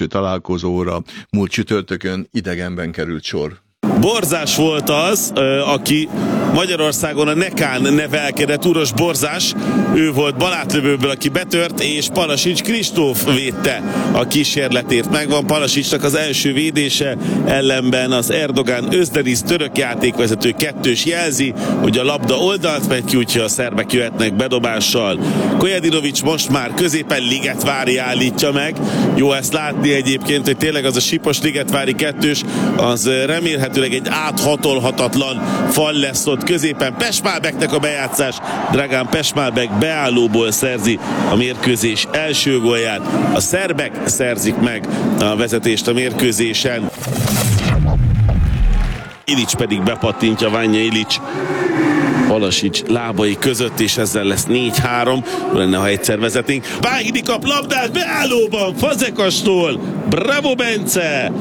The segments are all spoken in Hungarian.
első találkozóra múlt csütörtökön idegenben került sor. Borzás volt az, aki Magyarországon a Nekán nevelkedett, Uros Borzás, ő volt balátlövőből, aki betört, és Palasics Kristóf védte a kísérletét. Megvan Palasicsnak az első védése, ellenben az Erdogan Özdeniz török játékvezető kettős jelzi, hogy a labda oldalt megy ki, úgyhogy a szerbek jöhetnek bedobással. Kojadinovics most már középen Ligetvári állítja meg. Jó ezt látni egyébként, hogy tényleg az a sipos Ligetvári kettős, az remélhetőleg egy áthatolhatatlan fal lesz ott középen. Pešmálbeknek a bejátszás. Dragan Pešmálbek beállóból szerzi a mérkőzés első gólját. A szerbek szerzik meg a vezetést a mérkőzésen. Ilics pedig bepattintja, Vanja Ilics Palasics lábai között, és ezzel lesz 4-3. Lenne, ha egyszer vezetnénk. Báhidi kap labdát beállóban Fazekastól. Bravo, Bence!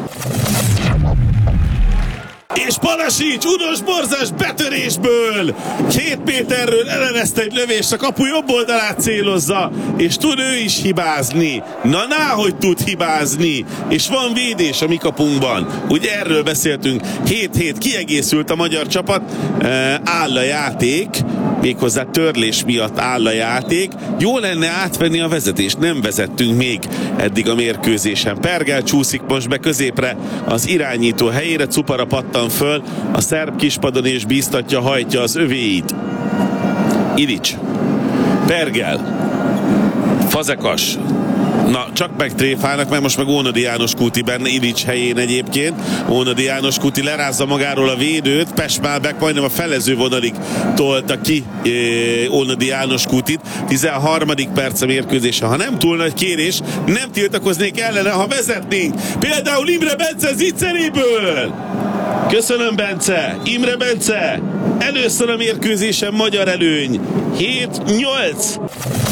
És Palasics, Uros Borzás betörésből 2 méterről ellenezte egy lövést, a kapu jobb oldalát célozza, és tud ő is hibázni. Hogy tud hibázni, és van védés a mi kapunkban. Ugye erről beszéltünk, 7-7 kiegészült a magyar csapat, áll a játék, méghozzá törlés miatt áll a játék. Jó lenne átvenni a vezetést, nem vezettünk még eddig a mérkőzésen. Pergel csúszik most be középre az irányító helyére, Cupara pattan föl a szerb kispadon, és bíztatja, hajtja az övéit. Ilics, Pergel, Fazekas. Na, csak megtréfálnak, mert most meg Ónodi János Kúti benne, Ilics helyén egyébként. Ónodi János Kúti lerázza magáról a védőt, Pešmálbek majdnem a felező vonalig tolta ki Ónodi János Kútit. 13. perc a mérkőzése. Ha nem túl nagy kérés, nem tiltakoznék ellene, ha vezetnénk. Például Imre Bence Zicseréből. Köszönöm, Bence! Imre Bence! Először a mérkőzésen magyar előny. 7-8.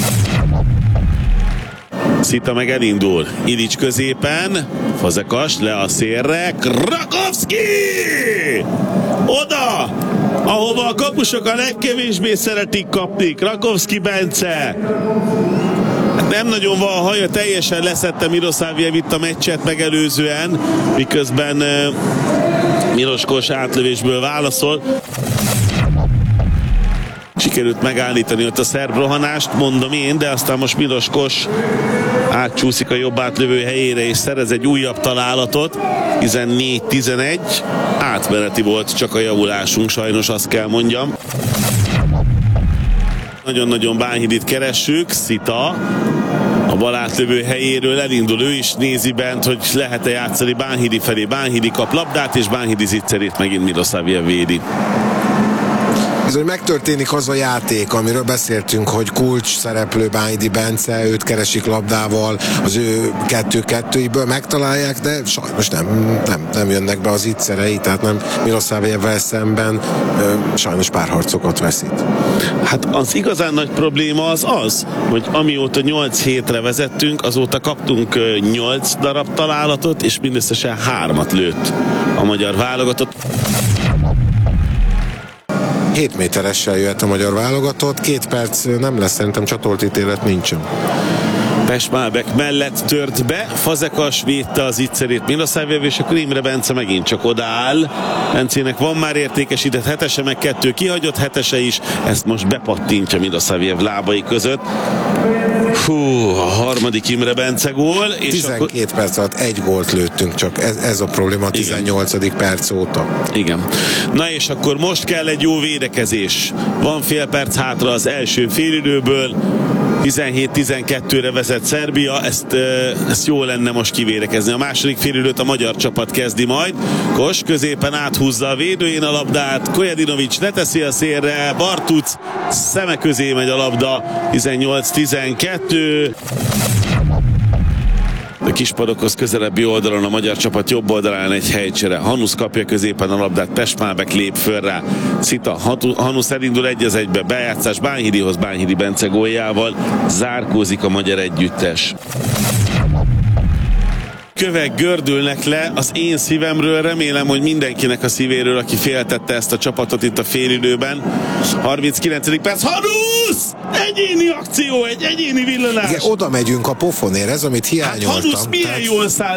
Szita meg elindul. Ilics középen. Fazekas le a szélre. Krakowski! Oda! Ahova a kapusok a legkevésbé szeretik kapni. Krakowski Bence. Nem nagyon van haja, teljesen leszette Miroszávjev itt a meccset megelőzően, miközben Miloskos átlövésből válaszol. Sikerült megállítani ott a szerb rohanást, mondom én, de aztán most Miloskos átcsúszik a jobb átlövő helyére, és szerez egy újabb találatot. 14-11. Átmeneti volt csak a javulásunk, sajnos azt kell mondjam. Nagyon-nagyon Bánhidit keressük. Szita a bal átlövő helyéről elindul, ő is nézi bent, hogy lehet-e játszani Bánhidi felé. Bánhidi kap labdát, és Bánhidi Zicserét megint Miroszávjev védi. Bizony megtörténik az a játék, amiről beszéltünk, hogy kulcs szereplő Bánhidi Bence, őt keresik labdával, az ő 2-2-iből megtalálják, de sajnos nem jönnek be az Zicserei, tehát nem Miroszávjevvel szemben sajnos párharcokat veszít. Hát az igazán nagy probléma az, hogy amióta 8-7-re vezettünk, azóta kaptunk 8 darab találatot, és mindösszesen 3-at lőtt a magyar válogatott. 7 méteressel jöhet a magyar válogatott, 2 perc nem lesz, szerintem csatolt ítélet nincsen. Pešmálbek mellett tört be, Fazekas védte az Zicserét Miroszávjev, és akkor Imre Bence megint csak odaáll. Bencének van már értékesített 7-ese, meg 2 kihagyott 7-ese is, ezt most bepattintja Miroszávjev lábai között. A harmadik Imre Bence gól. És 12 perc alatt 1 gólt lőttünk, csak ez a probléma a 18. Igen. perc óta. Igen. Na és akkor most kell egy jó védekezés. Van fél perc hátra az első félidőből. 17-12-re vezet Szerbia, ezt jó lenne most kivédekezni. A második félidőt a magyar csapat kezdi majd. Kos középen áthúzza a védőjén a labdát, Kojadinovics leteszi a szélre, Bartuc szeme közé megy a labda, 18-12. A kispadokhoz közelebbi oldalon a magyar csapat jobb oldalán egy helycsere. Hanusz kapja középen a labdát, Pešmálbek lép föl rá. Szita, Hanusz elindul 1-1-be, bejátszás Bánhidihoz, Bánhidi Bence góljával zárkózik a magyar együttes. Kövek gördülnek le az én szívemről, remélem, hogy mindenkinek a szívéről, aki féltette ezt a csapatot itt a félidőben. 39. perc, Hanusz! Egyéni akció, egy egyéni villanás. Igen, oda megyünk a pofonért, ez amit hiányoltam. Hát Hanusz milyen jól száll